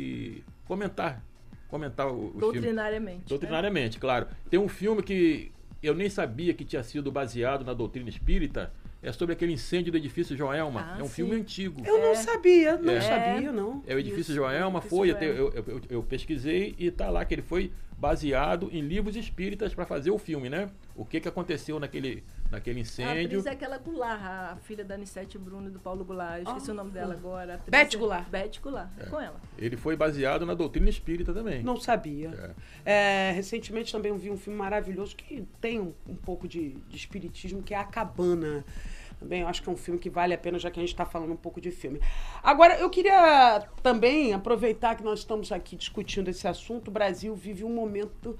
e comentar. Comentar o, o Doutrinariamente. filme. Doutrinariamente, né? Claro. Tem um filme que eu nem sabia que tinha sido baseado na doutrina espírita. É sobre aquele incêndio do edifício Joelma. Ah, é um sim. filme antigo. Eu não É. sabia, não É. sabia, não. É o edifício Isso, Joelma, edifício foi, Joelma. Eu, eu, eu, eu pesquisei e tá lá que ele foi baseado em livros espíritas para fazer o filme, né? O que que aconteceu naquele, naquele A incêndio. atriz é aquela Goulart, a filha da Anissete Bruno e do Paulo Goulart. Eu esqueci Ah. o nome dela agora. A atriz Beth é- Goulart. Beth Goulart, é com ela. Ele foi baseado na doutrina espírita também. Não sabia. É, recentemente também eu vi um filme maravilhoso que tem um, um pouco de, de espiritismo, que é A Cabana. Também eu acho que é um filme que vale a pena, já que a gente está falando um pouco de filme. Agora, eu queria também aproveitar que nós estamos aqui discutindo esse assunto. O Brasil vive um momento...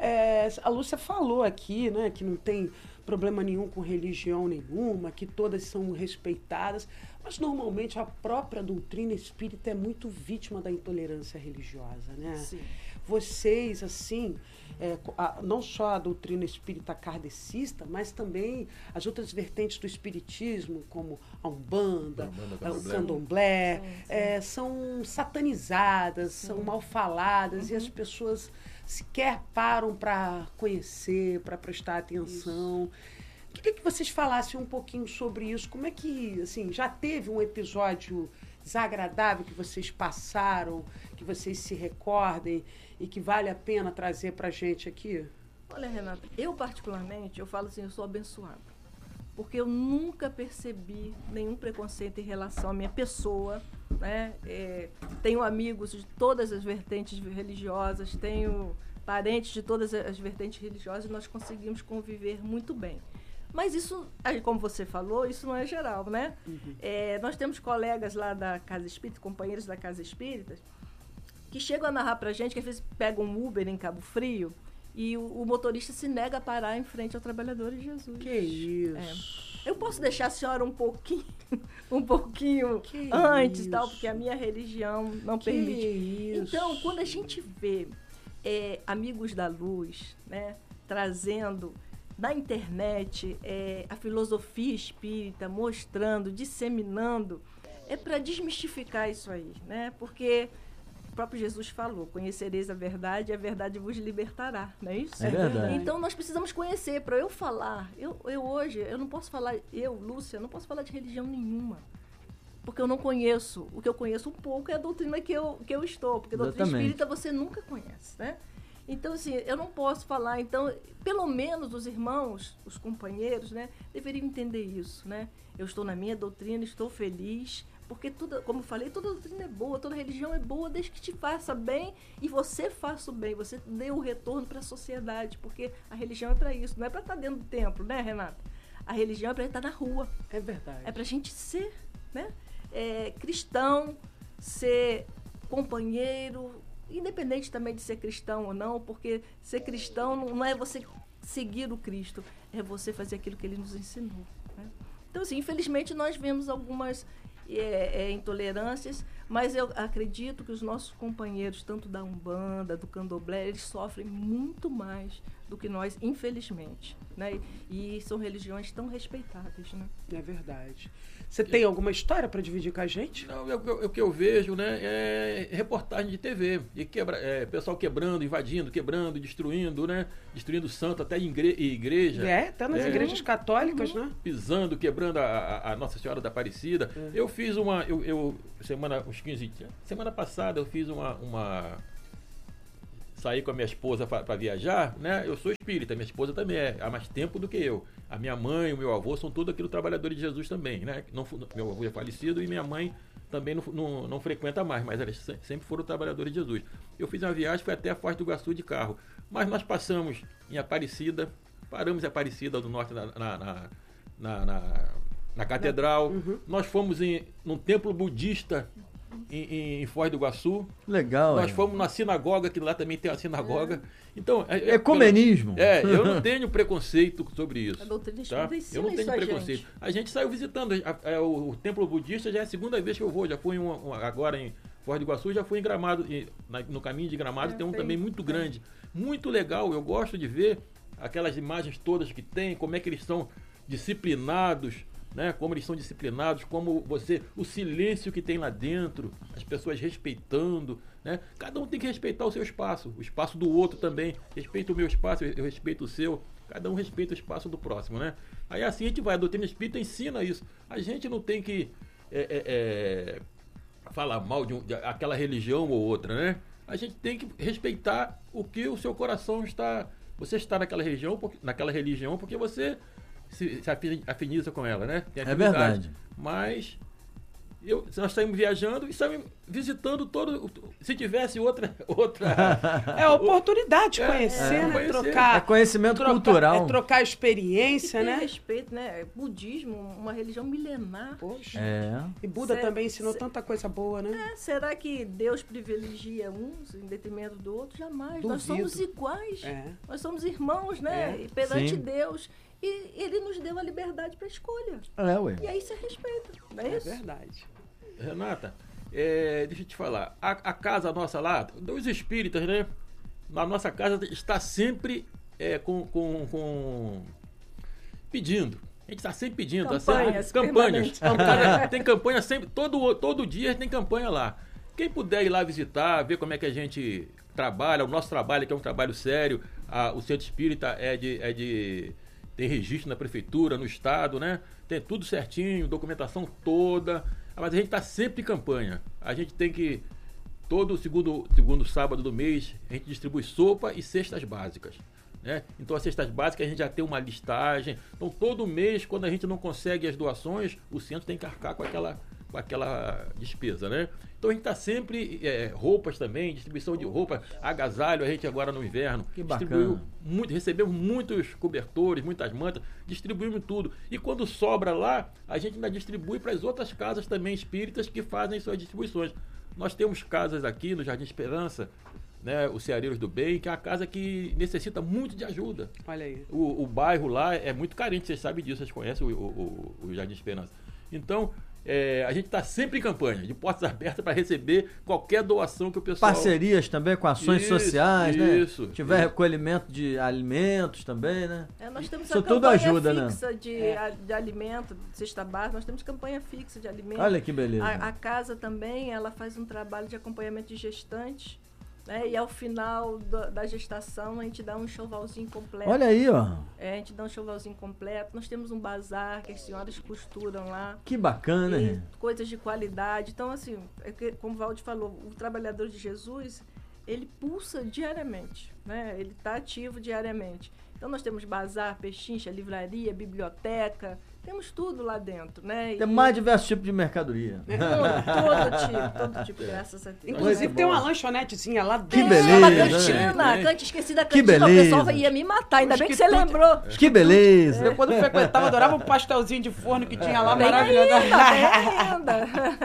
é, a Lúcia falou aqui, né, que não tem problema nenhum com religião nenhuma, que todas são respeitadas, mas normalmente a própria doutrina espírita é muito vítima da intolerância religiosa, né? Sim. Vocês, assim, é, a, não só a doutrina espírita kardecista, mas também as outras vertentes do espiritismo, como a Umbanda, Umbanda, o Candomblé. Candomblé, Sim, sim. é, são satanizadas, Sim. são mal faladas, Uhum. e as pessoas sequer param para conhecer, para prestar atenção. Queria que vocês falassem um pouquinho sobre isso. Como é que, assim, já teve um episódio desagradável que vocês passaram, que vocês se recordem e que vale a pena trazer pra gente aqui? Olha, Renata, eu particularmente, eu falo assim, eu sou abençoada. Porque eu nunca percebi nenhum preconceito em relação à minha pessoa, né? É, tenho amigos de todas as vertentes religiosas, tenho parentes de todas as vertentes religiosas e nós conseguimos conviver muito bem. Mas isso, aí, como você falou, isso não é geral, né? Uhum. É, nós temos colegas lá da Casa Espírita, companheiros da Casa Espírita, que chegam a narrar pra gente que às vezes pegam um Uber em Cabo Frio e o, o motorista se nega a parar em frente ao trabalhador de Jesus. Que isso? É. Eu posso deixar a senhora um pouquinho, um pouquinho Que antes, isso? tal, porque a minha religião não Que permite. isso? Então, quando a gente vê é, amigos da luz, né, trazendo na internet é, a filosofia espírita, mostrando, disseminando, é para desmistificar isso aí, né? Porque o próprio Jesus falou, conhecereis a verdade e a verdade vos libertará, não é isso? É verdade. Então nós precisamos conhecer. Para eu falar, eu, eu hoje, eu não posso falar, eu, Lúcia, não posso falar de religião nenhuma. Porque eu não conheço. O que eu conheço um pouco é a doutrina que eu, que eu estou. Porque a doutrina Exatamente. espírita você nunca conhece, né? Então, assim, eu não posso falar. Então, pelo menos os irmãos, os companheiros, né, deveriam entender isso, né? Eu estou na minha doutrina, estou feliz, porque tudo, como eu falei, toda doutrina é boa, toda religião é boa, desde que te faça bem e você faça o bem, você dê o retorno para a sociedade, porque a religião é para isso, não é para estar dentro do templo, né, Renata? A religião é para estar na rua. É verdade. É para a gente ser, né, é, cristão, ser companheiro, independente também de ser cristão ou não, porque ser cristão não é você seguir o Cristo, é você fazer aquilo que ele nos ensinou, né? Então, assim, infelizmente nós vemos algumas é, é, intolerâncias, mas eu acredito que os nossos companheiros, tanto da Umbanda, do Candomblé, eles sofrem muito mais do que nós, infelizmente, né? E são religiões tão respeitadas, né? É verdade. Você tem alguma história para dividir com a gente? Não, o que eu vejo, né, é reportagem de T V, e quebra, é, pessoal quebrando, invadindo, quebrando, destruindo, né, destruindo santo, até em igre, igreja. É, até nas é, igrejas católicas, uhum, né? Pisando, quebrando a, a, a Nossa Senhora da Aparecida. É. Eu fiz uma, eu, eu, semana, uns quinze dias, semana passada eu fiz uma, uma saí com a minha esposa para viajar, né? Eu sou espírita, minha esposa também é, há mais tempo do que eu. A minha mãe, o meu avô são todos aqueles trabalhadores de Jesus também, né? Não, meu avô é falecido e minha mãe também não, não, não frequenta mais, mas eles sempre foram trabalhadores de Jesus. Eu fiz uma viagem, fui até a Foz do Iguaçu de carro, mas nós passamos em Aparecida, paramos em Aparecida do Norte na, na, na, na, na, na Catedral, uhum. Nós fomos em, num templo budista Em, em Foz do Iguaçu. Legal. Nós é. fomos na sinagoga, que lá também tem uma sinagoga. É. Então, é, Ecumenismo. É, eu não tenho preconceito sobre isso. A doutrina tá? Eu não tenho preconceito. Gente. A gente saiu visitando. A, a, o, o templo budista já é a segunda vez que eu vou. Já fui uma, uma, agora em Foz do Iguaçu, já fui em Gramado. Em, na, no caminho de Gramado é, tem um tem, também muito tem. grande. Muito legal. Eu gosto de ver aquelas imagens todas que tem, como é que eles são disciplinados. Né? Como eles são disciplinados, como você, o silêncio que tem lá dentro, as pessoas respeitando, né? Cada um tem que respeitar o seu espaço, o espaço do outro também. Respeita o meu espaço, eu respeito o seu. Cada um respeita o espaço do próximo, né? Aí assim a gente vai, a doutrina espírita ensina isso. A gente não tem que é, é, é, falar mal de, um, de aquela religião ou outra, né? A gente tem que respeitar o que o seu coração está. Você está naquela religião, naquela religião porque você se, se afiniza com ela, né? Tem é verdade. Mas eu, nós saímos viajando e saímos visitando todo. Se tivesse outra. outra é a oportunidade de conhecer, é, né? Conhecer. Trocar. É conhecimento trocar, cultural. É trocar experiência, e né? respeito, né? Budismo, uma religião milenar. Poxa. É. E Buda Cê, também ensinou cê, tanta coisa boa, né? É, será que Deus privilegia uns em detrimento do outro? Jamais. Duvido. Nós somos iguais. É. Nós somos irmãos, né? É. E perante Sim. Deus. E ele nos deu a liberdade para escolha. É, ué. E aí você respeita, não é, É isso? verdade. Renata, é, deixa eu te falar. A, a casa nossa lá, dos espíritas, né? Na nossa casa está sempre é, com, com, com pedindo. A gente está sempre pedindo. Campanhas. Tá sempre, campanhas. campanha, tem campanha sempre. Todo, todo dia tem campanha lá. Quem puder ir lá visitar, ver como é que a gente trabalha, o nosso trabalho, que é um trabalho sério, a, o Centro Espírita é de... É de tem registro na prefeitura, no estado, né? Tem tudo certinho, documentação toda. Mas a gente está sempre em campanha. A gente tem que, todo segundo, segundo sábado do mês, a gente distribui sopa e cestas básicas. Né? Então, as cestas básicas a gente já tem uma listagem. Então, todo mês, quando a gente não consegue as doações, o centro tem que arcar com aquela, com aquela despesa, né? Então, a gente está sempre... É, roupas também, distribuição de roupas, agasalho, a gente agora no inverno. Que distribuiu bacana. muito, recebemos muitos cobertores, muitas mantas, distribuímos tudo. E quando sobra lá, a gente ainda distribui para as outras casas também espíritas que fazem suas distribuições. Nós temos casas aqui no Jardim Esperança, né, o Ceareiros do Bem, que é uma casa que necessita muito de ajuda. Olha aí. O, o bairro lá é muito carente, vocês sabem disso, vocês conhecem o, o, o Jardim Esperança. Então, é, a gente está sempre em campanha, de portas abertas para receber qualquer doação que o pessoal... Parcerias também com ações isso, sociais, né? Isso. Se tiver isso. recolhimento de alimentos também, né? É, nós temos Isso a tudo campanha ajuda, fixa né? de, É. a, de alimento, de cesta básica, nós temos campanha fixa de alimento. Olha que beleza. A, a casa também, ela faz um trabalho de acompanhamento de gestantes, né? E ao final do, da gestação a gente dá um enxovalzinho completo. Olha aí, ó. É, a gente dá um enxovalzinho completo. Nós temos um bazar que as senhoras costuram lá. Que bacana, E né? coisas de qualidade. Então, assim, é que, como o Valdir falou, o trabalhador de Jesus, ele pulsa diariamente, né? Ele está ativo diariamente. Então, nós temos bazar, pechincha, livraria, biblioteca, Temos tudo lá dentro, né? Tem E- mais diversos tipos de mercadoria. Todo, todo tipo, todo tipo, graças a Deus. Inclusive tem uma lanchonetezinha lá Que dentro. beleza, Uma né? cantina, cante, esqueci da Que cantina, o beleza. pessoal ia me matar, ainda Os bem que você quitutes- lembrou. Que beleza. Eu, quando frequentava, adorava o pastelzinho de forno que tinha lá, Bem maravilhoso. ainda, bem ainda.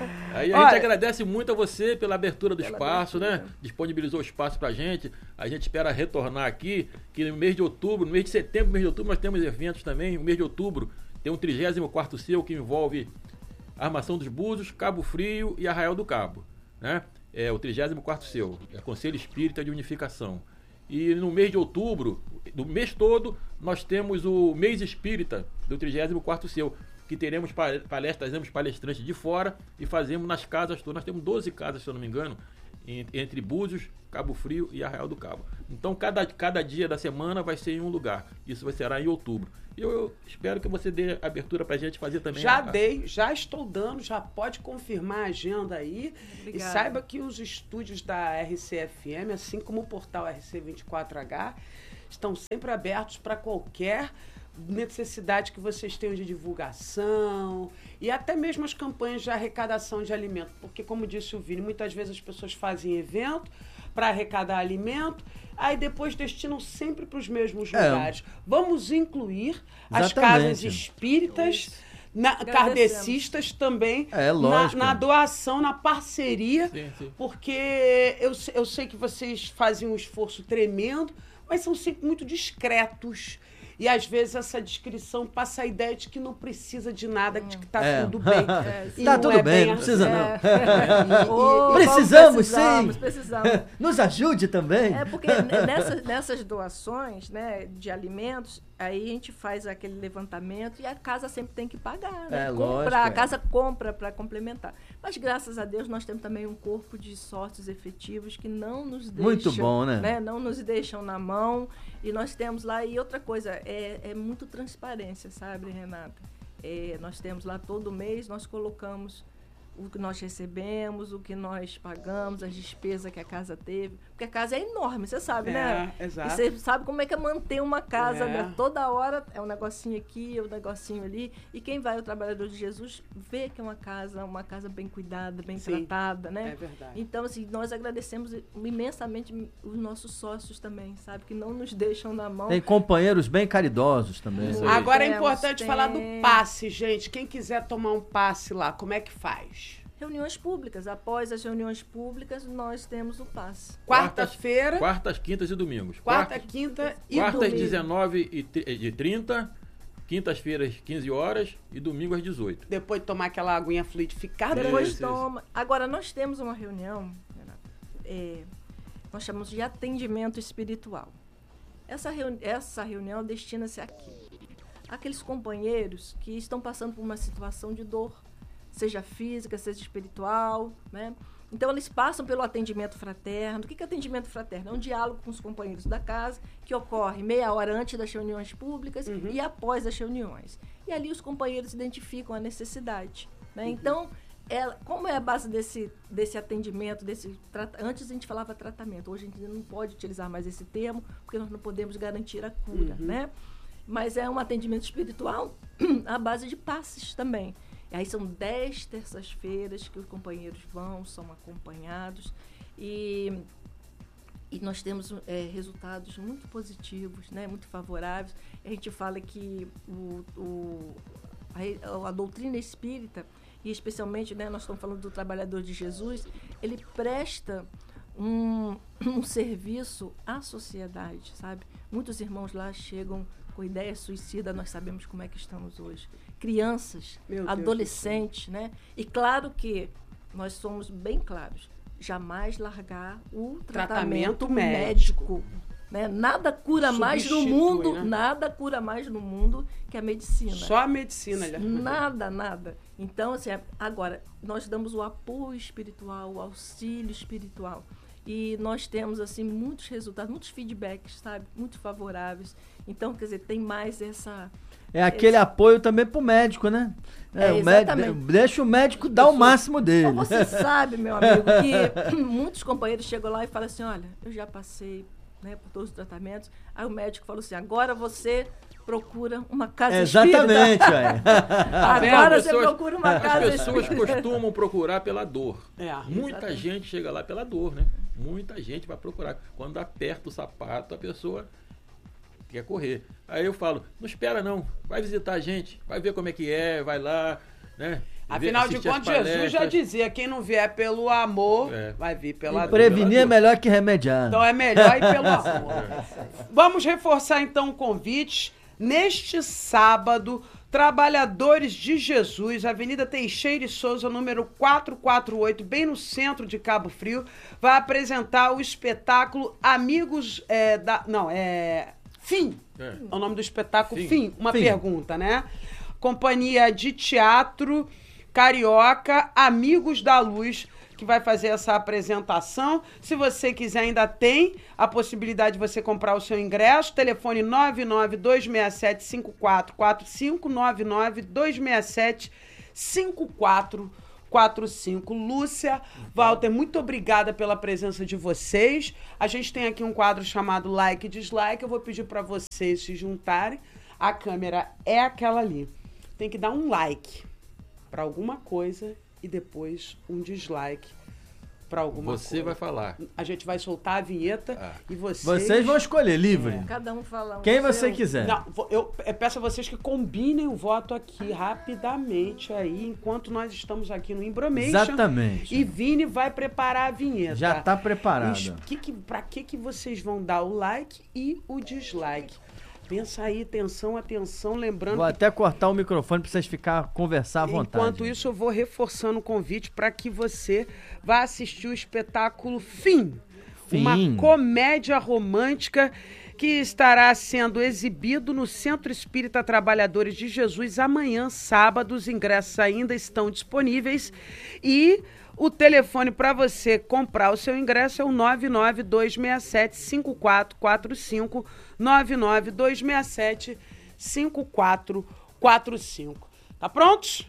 Aí a Olha- gente agradece muito a você pela abertura do espaço, né? Disponibilizou o espaço pra gente. A gente espera retornar aqui, que no mês de outubro, no mês de setembro, no mês de outubro, nós temos eventos também. No mês de outubro tem um trigésimo quarto seu que envolve Armação dos Búzios, Cabo Frio e Arraial do Cabo, né? É o trigésimo quarto seu, é Conselho Espírita de Unificação. E no mês de outubro, do mês todo, nós temos o mês espírita do trigésimo quarto seu, que teremos pa- palestras, trazemos palestrantes de fora e fazemos nas casas todas. Nós temos doze casas, se eu não me engano, em- entre Búzios, Cabo Frio e Arraial do Cabo. Então, cada, cada dia da semana vai ser em um lugar. Isso vai ser em outubro. E eu, eu espero que você dê abertura pra gente fazer também. Já a- dei, já estou dando, já pode confirmar a agenda aí. Obrigada. E saiba que os estúdios da R C F M, assim como o portal R C vinte e quatro H, estão sempre abertos para qualquer necessidade que vocês tenham de divulgação e até mesmo as campanhas de arrecadação de alimento. Porque, como disse o Vini, muitas vezes as pessoas fazem evento para arrecadar alimento, aí depois destinam sempre para os mesmos É. lugares. Vamos incluir as Exatamente. casas espíritas, na, Agradecemos. kardecistas também, É, na, lógico. na doação, na parceria, Sim, sim. porque eu, se- eu sei que vocês fazem um esforço tremendo, mas são sempre muito discretos. E às vezes essa descrição passa a ideia de que não precisa de nada, de que está É. tudo bem. E Tá não tudo é bem, não assim. precisa não. E- e- Ô, Precisamos, precisamos, sim. precisamos. Nos ajude também. É porque n- nessas, nessas doações, né, de alimentos, aí a gente faz aquele levantamento e a casa sempre tem que pagar, né? É, Comprar, lógico, a é. casa compra para complementar. Mas graças a Deus nós temos também um corpo de sócios efetivos que não nos deixam, Muito bom, né? Não nos deixam na mão. E nós temos lá, e outra coisa, é, é muito transparência, sabe, Renata? É, nós temos lá todo mês, nós colocamos o que nós recebemos, o que nós pagamos, as despesas que a casa teve. Porque a casa é enorme, você sabe, É, né? exato. E você sabe como é que é manter uma casa, É. né? Toda hora é um negocinho aqui, é um negocinho ali. E quem vai ao Trabalhador de Jesus vê que é uma casa, uma casa bem cuidada, bem Sim, tratada, né? é verdade. Então, assim, nós agradecemos imensamente os nossos sócios também, sabe? Que não nos deixam na mão. Tem companheiros bem caridosos também. Isso aí. Agora é Temos, importante tem. falar do passe, gente. Quem quiser tomar um passe lá, como é que faz? Reuniões públicas. Após as reuniões públicas, nós temos o passe. Quarta-feira, Quartas, quintas e domingos. quarta, Quartas, quinta e quartas domingo. dezenove e trinta, quintas-feiras quinze horas e domingo às dezoito. Depois de tomar aquela aguinha fluidificada. Depois Isso, toma. Agora, nós temos uma reunião, Renata, é, nós chamamos de atendimento espiritual. Essa, reuni essa reunião destina-se aqui. Aqueles companheiros que estão passando por uma situação de dor, seja física, seja espiritual, né? Então, eles passam pelo atendimento fraterno. O que é atendimento fraterno? É um diálogo com os companheiros da casa, que ocorre meia hora antes das reuniões públicas Uhum. e após as reuniões. E ali os companheiros identificam a necessidade, né? Uhum. Então, ela, como é a base desse, desse atendimento, desse trata, antes a gente falava tratamento, hoje a gente não pode utilizar mais esse termo, porque nós não podemos garantir a cura, Uhum. né? Mas é um atendimento espiritual à base de passes também. E aí são dez terças-feiras que os companheiros vão, são acompanhados e, e nós temos é, resultados muito positivos, né, muito favoráveis. A gente fala que o, o, a, a doutrina espírita, e especialmente, né, nós estamos falando do Trabalhador de Jesus, ele presta um, um serviço à sociedade, sabe? Muitos irmãos lá chegam com ideia suicida, nós sabemos como é que estamos hoje. Crianças, Meu Deus adolescentes, né? E claro que nós somos bem claros, jamais largar o Tratamento tratamento, médico. médico. Né? Nada cura mais no Substitui, mundo, né? nada cura mais no mundo que a medicina. Só a medicina, né? Nada, nada. Então, assim, agora, nós damos o apoio espiritual, o auxílio espiritual. E nós temos, assim, muitos resultados, muitos feedbacks, sabe? Muito favoráveis. Então, quer dizer, tem mais essa... É aquele esse... apoio também pro médico, né? É, É, o exatamente. médico, deixa o médico dar o máximo dele. Então, você sabe, meu amigo, que muitos companheiros chegam lá e falam assim, olha, eu já passei né, por todos os tratamentos. Aí o médico falou assim, agora você procura uma casa É, espírita. exatamente, velho. Agora As você pessoas- procura uma As casa pessoas espírita. costumam procurar pela dor. É, Muita exatamente. gente chega lá pela dor, né? Muita gente vai procurar. Quando aperta o sapato, a pessoa quer correr. Aí eu falo, não espera não, vai visitar a gente, vai ver como é que é, vai lá, né? Afinal de Assistir as contas, Jesus já palestras. dizia, quem não vier pelo amor, É. vai vir pela dor. Prevenir é melhor que remediar. Então é melhor ir pelo amor. Vamos reforçar então o convite. Neste sábado, Trabalhadores de Jesus, Avenida Teixeira e Souza, número quatrocentos e quarenta e oito, bem no centro de Cabo Frio, vai apresentar o espetáculo Amigos é, da... Não, é... Fim. É, é o nome do espetáculo. Fim. Fim. Uma Fim. Pergunta, né? Companhia de Teatro Carioca, Amigos da Luz, que vai fazer essa apresentação. Se você quiser, ainda tem a possibilidade de você comprar o seu ingresso. Telefone nove nove dois seis sete cinco quatro quatro cinco, nove nove dois seis sete cinco quatro quatro cinco. Lúcia, Walter, muito obrigada pela presença de vocês. A gente tem aqui um quadro chamado Like e Dislike. Eu vou pedir para vocês se juntarem. A câmera é aquela ali. Tem que dar um like para alguma coisa e depois um dislike para alguma Você coisa. vai falar. A gente vai soltar a vinheta Ah. e vocês... Vocês vão escolher, livre. É. Cada um fala um Quem seu. você quiser. Não, vou- eu, eu peço a vocês que combinem o voto aqui rapidamente aí, enquanto nós estamos aqui no Embromation. Exatamente. E Vini vai preparar a vinheta. Já tá preparado. Os- que que, pra que que vocês vão dar o like e o dislike? Pensa aí, atenção, atenção, lembrando Vou que até cortar o microfone pra vocês ficar conversar à vontade. enquanto isso, eu vou reforçando o convite para que você vá assistir o espetáculo Fim, Fim. uma comédia romântica que estará sendo exibido no Centro Espírita Trabalhadores de Jesus amanhã, sábado. Os ingressos ainda estão disponíveis e o telefone para você comprar o seu ingresso é o nove nove dois seis sete cinco quatro quatro cinco, nove nove dois seis sete cinco quatro quatro cinco. Tá prontos?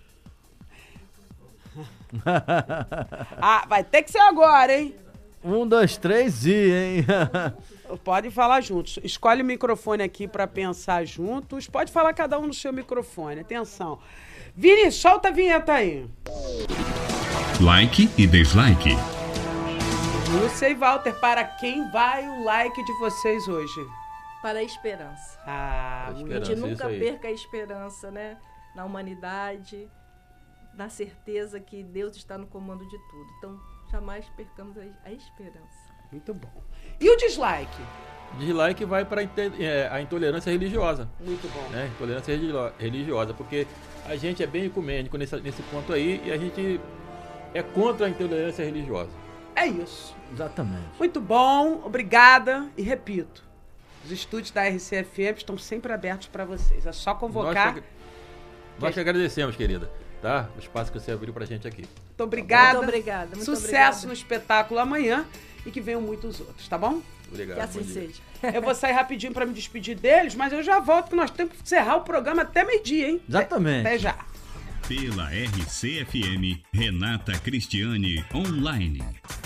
Ah, vai ter que ser agora, hein? Um, dois, três e, hein? Pode falar juntos. Escolhe o microfone aqui para pensar juntos. Pode falar cada um no seu microfone. Atenção. Vini, solta a vinheta aí. Like e dislike. Lúcia e Walter, para quem vai o like de vocês hoje? Para a esperança. Ah, A A esperança, gente isso nunca aí. perca a esperança, né? Na humanidade, na certeza que Deus está no comando de tudo. Então, jamais percamos a, a esperança. muito bom. E o dislike? Dislike vai para a intolerância religiosa. Muito bom. Né? Intolerância religio- religiosa, porque a gente é bem ecumênico nesse, nesse ponto aí e a gente é contra a intolerância religiosa. É isso. Exatamente. Muito bom, obrigada. E repito, os estúdios da R C F M estão sempre abertos para vocês. É só convocar. Nós que, nós que agradecemos, querida, tá? O espaço que você abriu pra gente aqui. Muito obrigada. Muito obrigada, muito Sucesso obrigada. no espetáculo amanhã e que venham muitos outros, tá bom? Obrigado. Que assim bom dia. seja. Eu vou sair rapidinho para me despedir deles, mas eu já volto, porque nós temos que encerrar o programa até meio-dia, hein? Exatamente. Até já. Pela R C F M, Renata Cristiane Online.